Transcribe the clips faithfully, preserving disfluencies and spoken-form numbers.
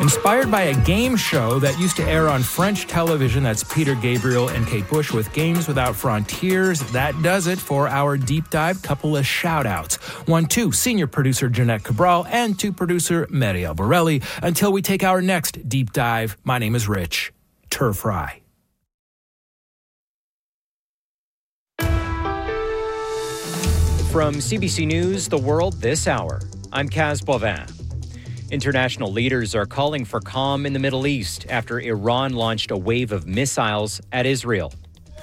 Inspired by a game show that used to air on French television, that's Peter Gabriel and Kate Bush with Games Without Frontiers. That does it for our deep dive. Couple of shout outs. One to senior producer Jeanette Cabral and to producer Marielle Borelli. Until we take our next deep dive, my name is Rich Turfry. From C B C News, The World This Hour, I'm Kaz Bovin. International leaders are calling for calm in the Middle East after Iran launched a wave of missiles at Israel.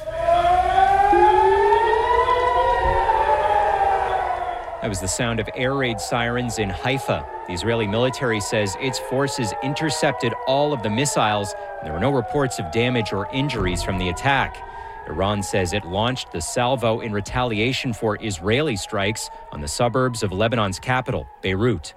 That was the sound of air raid sirens in Haifa. The Israeli military says its forces intercepted all of the missiles, and there were no reports of damage or injuries from the attack. Iran says it launched the salvo in retaliation for Israeli strikes on the suburbs of Lebanon's capital, Beirut.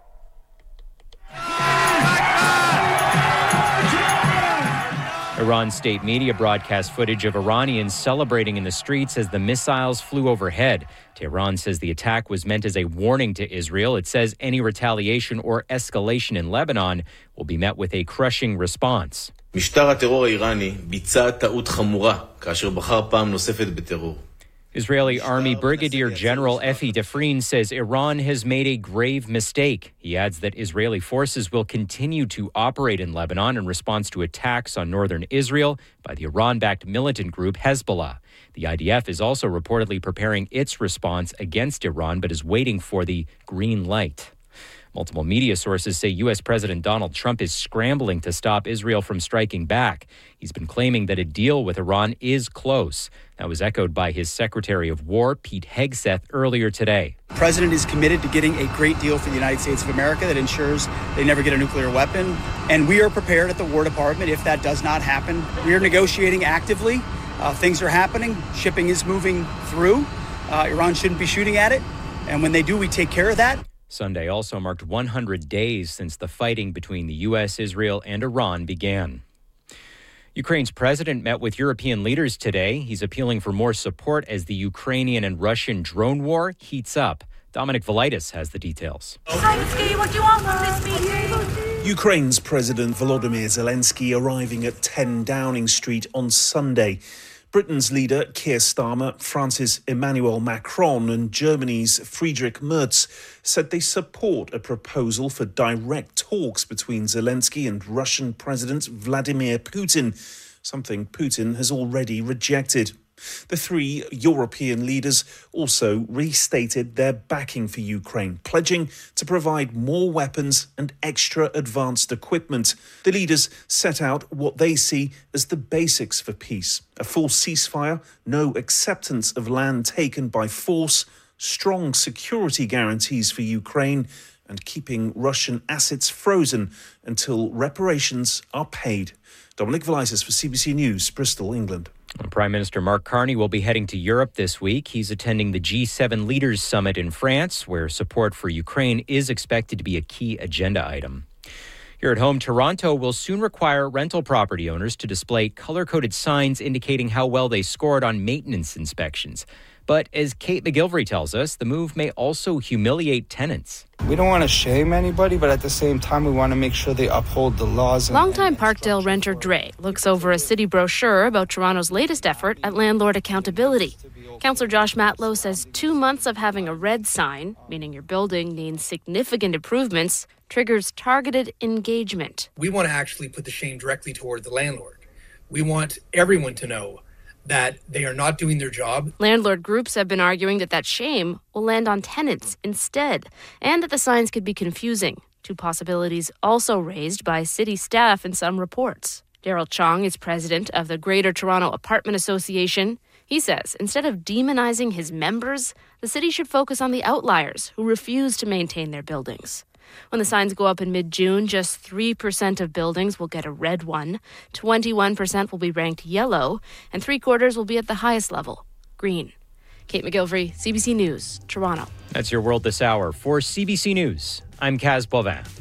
Iran's state media broadcast footage of Iranians celebrating in the streets as the missiles flew overhead. Tehran says the attack was meant as a warning to Israel. It says any retaliation or escalation in Lebanon will be met with a crushing response. משטר הטרור האיראני ביצע טעות חמורה כאשר בחר פעם נוספת בטרור. Israeli Army Brigadier General Efi Defrin says Iran has made a grave mistake. He adds that Israeli forces will continue to operate in Lebanon in response to attacks on northern Israel by the Iran-backed militant group Hezbollah. The I D F is also reportedly preparing its response against Iran, but is waiting for the green light. Multiple media sources say U S President Donald Trump is scrambling to stop Israel from striking back. He's been claiming that a deal with Iran is close. That was echoed by his Secretary of War, Pete Hegseth, earlier today. The president is committed to getting a great deal for the United States of America that ensures they never get a nuclear weapon. And we are prepared at the War Department if that does not happen. We are negotiating actively. Uh, things are happening. Shipping is moving through. Uh, Iran shouldn't be shooting at it. And when they do, we take care of that. Sunday also marked one hundred days since the fighting between the U S, Israel, and Iran began. Ukraine's president met with European leaders today. He's appealing for more support as the Ukrainian and Russian drone war heats up. Dominic Velitis has the details. Zelensky, what do you want from this meeting? Ukraine's President Volodymyr Zelensky arriving at ten Downing Street on Sunday. Britain's leader, Keir Starmer, France's Emmanuel Macron and Germany's Friedrich Merz said they support a proposal for direct talks between Zelensky and Russian President Vladimir Putin, something Putin has already rejected. The three European leaders also restated their backing for Ukraine, pledging to provide more weapons and extra advanced equipment. The leaders set out what they see as the basics for peace: a full ceasefire, no acceptance of land taken by force, strong security guarantees for Ukraine, and keeping Russian assets frozen until reparations are paid. Dominic Velitis for C B C News, Bristol, England. Prime Minister Mark Carney will be heading to Europe this week. He's attending the G seven Leaders Summit in France, where support for Ukraine is expected to be a key agenda item. Here at home, Toronto will soon require rental property owners to display color-coded signs indicating how well they scored on maintenance inspections. But as Kate McGilvery tells us, the move may also humiliate tenants. We don't want to shame anybody, but at the same time, we want to make sure they uphold the laws. And, Longtime and Parkdale renter Dre looks over a city brochure about Toronto's latest effort at landlord accountability. Councillor Josh Matlow says two months of having a red sign, meaning your building needs significant improvements, triggers targeted engagement. We want to actually put the shame directly toward the landlord. We want everyone to know that they are not doing their job. Landlord groups have been arguing that that shame will land on tenants instead, and that the signs could be confusing. Two possibilities also raised by city staff in some reports. Daryl Chong is president of the Greater Toronto Apartment Association. He says instead of demonizing his members, the city should focus on the outliers who refuse to maintain their buildings. When the signs go up in mid-June, just three percent of buildings will get a red one, twenty-one percent will be ranked yellow, and three-quarters will be at the highest level, green. Kate McGilvery, C B C News, Toronto. That's your World This Hour. For C B C News, I'm Kaz Bovin.